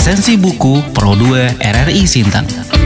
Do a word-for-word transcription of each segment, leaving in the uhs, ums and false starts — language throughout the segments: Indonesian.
Esensi Buku Pro dua R R I Sintang.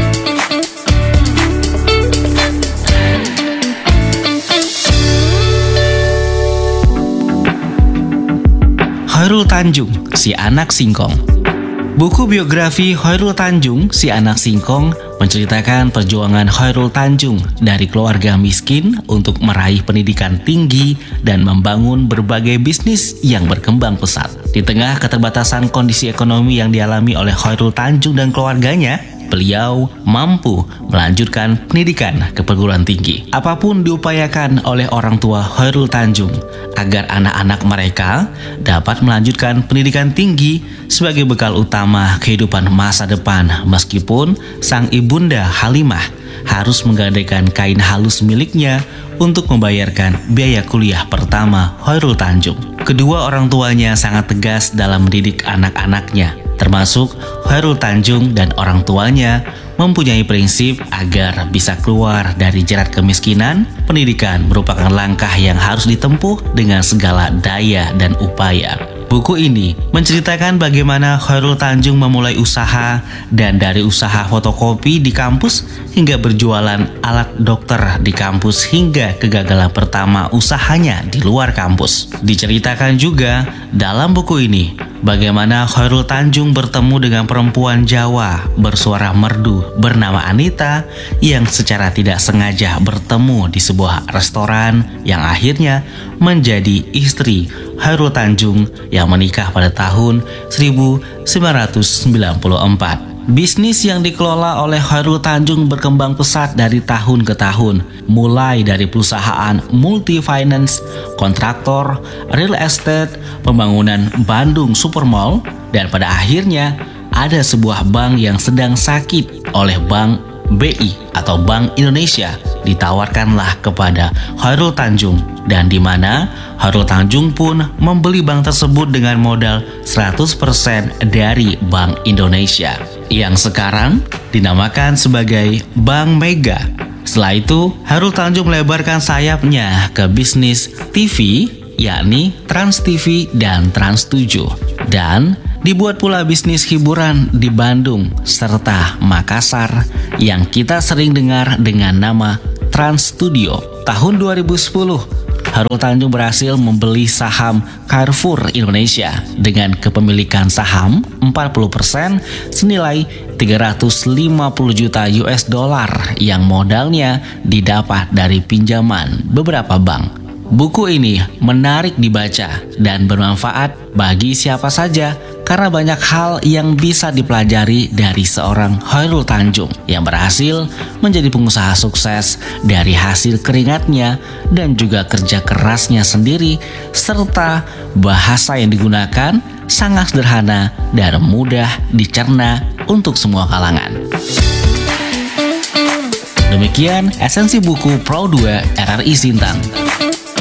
Khairul Tanjung, Si Anak Singkong. Buku biografi Khairul Tanjung, Si Anak Singkong menceritakan perjuangan Khairul Tanjung dari keluarga miskin untuk meraih pendidikan tinggi dan membangun berbagai bisnis yang berkembang pesat. Di tengah keterbatasan kondisi ekonomi yang dialami oleh Khairul Tanjung dan keluarganya, beliau mampu melanjutkan pendidikan ke perguruan tinggi. Apapun diupayakan oleh orang tua Khairul Tanjung agar anak-anak mereka dapat melanjutkan pendidikan tinggi sebagai bekal utama kehidupan masa depan, meskipun sang ibunda Halimah harus menggadaikan kain halus miliknya untuk membayarkan biaya kuliah pertama Khairul Tanjung. Kedua orang tuanya sangat tegas dalam mendidik anak-anaknya, termasuk Khairul Tanjung dan orang tuanya mempunyai prinsip agar bisa keluar dari jerat kemiskinan. Pendidikan merupakan langkah yang harus ditempuh dengan segala daya dan upaya. Buku ini menceritakan bagaimana Khairul Tanjung memulai usaha, dan dari usaha fotokopi di kampus hingga berjualan alat dokter di kampus hingga kegagalan pertama usahanya di luar kampus. Diceritakan juga dalam buku ini bagaimana Khairul Tanjung bertemu dengan perempuan Jawa bersuara merdu bernama Anita yang secara tidak sengaja bertemu di sebuah restoran yang akhirnya menjadi istri Khairul Tanjung yang menikah pada tahun seribu sembilan ratus sembilan puluh empat. Bisnis yang dikelola oleh Khairul Tanjung berkembang pesat dari tahun ke tahun, mulai dari perusahaan multi finance, kontraktor, real estate, pembangunan Bandung Supermall, dan pada akhirnya ada sebuah bank yang sedang sakit oleh Bank B I atau Bank Indonesia ditawarkanlah kepada Khairul Tanjung, dan di mana Khairul Tanjung pun membeli bank tersebut dengan modal seratus persen dari Bank Indonesia yang sekarang dinamakan sebagai Bank Mega. Setelah itu, Khairul Tanjung melebarkan sayapnya ke bisnis T V, yakni Trans T V dan Trans tujuh, dan dibuat pula bisnis hiburan di Bandung serta Makassar yang kita sering dengar dengan nama Trans Studio. Tahun dua ribu sepuluh, Khairul Tanjung berhasil membeli saham Carrefour Indonesia dengan kepemilikan saham empat puluh persen senilai tiga ratus lima puluh juta U S dollar yang modalnya didapat dari pinjaman beberapa bank. Buku ini menarik dibaca dan bermanfaat bagi siapa saja karena banyak hal yang bisa dipelajari dari seorang Khairul Tanjung yang berhasil menjadi pengusaha sukses dari hasil keringatnya dan juga kerja kerasnya sendiri, serta bahasa yang digunakan sangat sederhana dan mudah dicerna untuk semua kalangan. Demikian esensi buku Pro dua R R I Sintang.